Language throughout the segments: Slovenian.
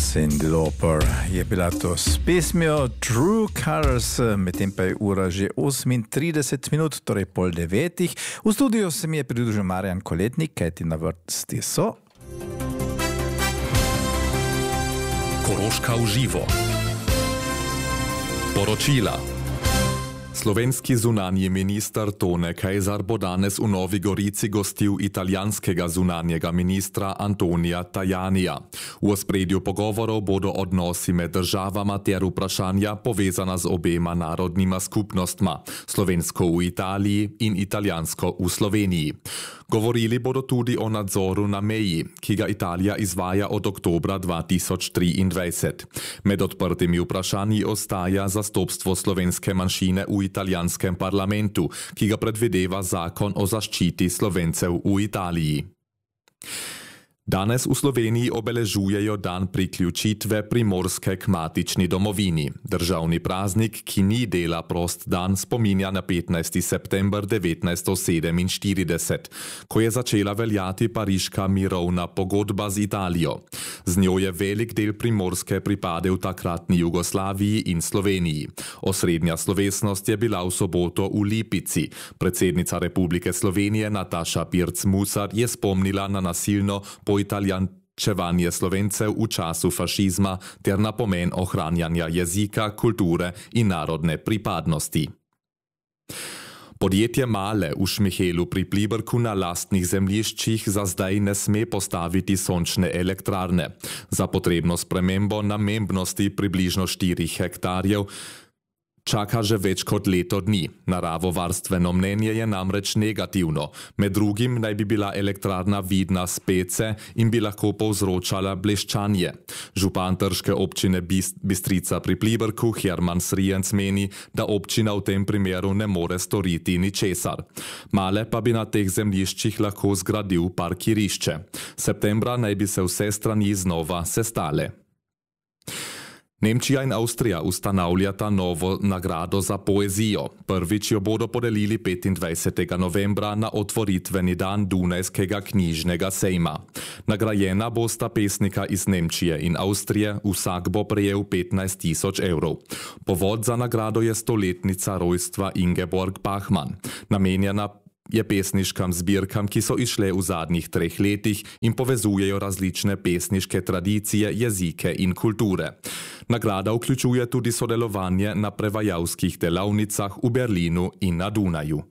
Cyndi Lauper je bila to s pesmijo True Colors, medtem pa je ura že 38 minut, torej 8:30. V studiu se mi je pridružil Marjan Koletnik, kajti na vrsti so Koroška v živo. Poročila. Slovenski zunanji minister Tone Kejzar bo danes v Novi Gorici gostil italijanskega zunanjega ministra Antonija Tajanija. V ospredju pogovorov bodo odnosi med državama ter vprašanja povezana z obema narodnima skupnostma, slovensko v Italiji in italijansko v Sloveniji. Govorili bodo tudi o nadzoru na meji, ki ga Italija izvaja od oktobra 2023. Med odprtimi vprašanji ostaja zastopstvo slovenske manjšine v italijanskem parlamentu, ki ga predvideva zakon o zaščiti Slovencev v Italiji. Danes v Sloveniji obeležujejo dan priključitve Primorske k matični domovini. Državni praznik, ki ni dela prost dan, spominja na 15. september 1947, ko je začela veljati pariška mirovna pogodba z Italijo. Z njo je velik del Primorske pripadel takratni Jugoslaviji in Sloveniji. Osrednja slovesnost je bila v soboto v Lipici. Predsednica Republike Slovenije Nataša Pirc Musar je spomnila na nasilno italijančevanje Slovencev v času fašizma ter na pomen ohranjanja jezika, kulture in narodne pripadnosti. Podjetje Male v Šmihelu pri Pliberku na lastnih zemljiščih za zdaj ne sme postaviti sončne elektrarne. Za potrebno spremembo namembnosti približno 4 hektarjev čaka že več kot leto dni. Naravovarstveno mnenje je namreč negativno. Med drugim naj bi bila elektrarna vidna s Pece in bi lahko povzročala bleščanje. Župan trške občine Bistrica pri Pliberku Herman Srijenc meni, da občina v tem primeru ne more storiti ničesar. Male pa bi na teh zemljiščih lahko zgradil parkirišče. Septembra naj bi se vse strani znova sestale. Nemčija in Avstrija ustanavljata novo nagrado za poezijo. Prvič jo bodo podelili 25. novembra na otvoritveni dan Dunajskega knjižnega sejma. Nagrajena bosta pesnika iz Nemčije in Avstrije, vsak bo prejel 15.000 evrov. Povod za nagrado je stoletnica rojstva Ingeborg Bachmann. Namenjena je pesniškam zbirkam, ki so išle v zadnjih 3 letih in povezujejo različne pesniške tradicije, jezike in kulture. Nagrada vključuje tudi sodelovanje na prevajalskih delavnicah v Berlinu in na Dunaju.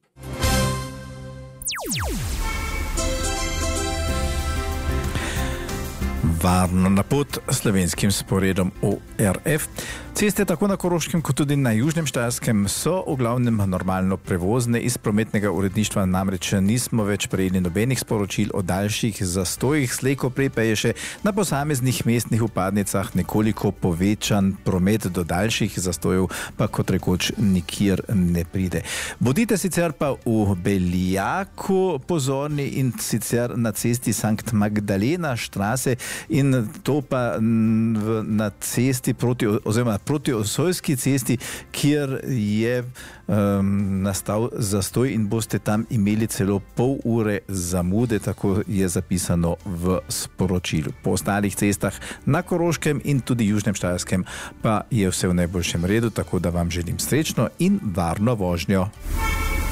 Varno na pot slovenskim sporedom ORF. Ceste tako na Koroškem kot tudi na Južnem Štajerskem so v glavnem normalno prevozne. Iz prometnega uredništva namreč nismo več prejeli nobenih sporočil o daljših zastojih. Slej ko prej pa je še na posameznih mestnih vpadnicah nekoliko povečan promet, do daljših zastojev pa kot rekoč nikjer ne pride. Bodite sicer pa v Beljaku pozorni in sicer na cesti Sankt Magdalena Straße in to pa na cesti proti Osojski cesti, kjer je nastal zastoj in boste tam imeli celo pol ure zamude, tako je zapisano v sporočilu. Po ostalih cestah na Koroškem in tudi Južnem Štajerskem pa je vse v najboljšem redu, tako da vam želim srečno in varno vožnjo.